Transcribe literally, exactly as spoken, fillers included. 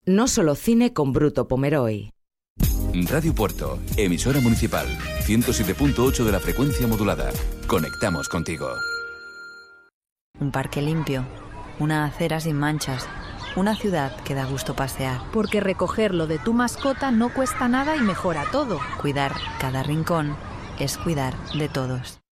No solo cine con Bruto Pomeroy. Radio Puerto, emisora municipal, ciento siete punto ocho de la frecuencia modulada. Conectamos contigo. Un parque limpio, una acera sin manchas, una ciudad que da gusto pasear. Porque recogerlo de tu mascota no cuesta nada y mejora todo. Cuidar cada rincón es cuidar de todos.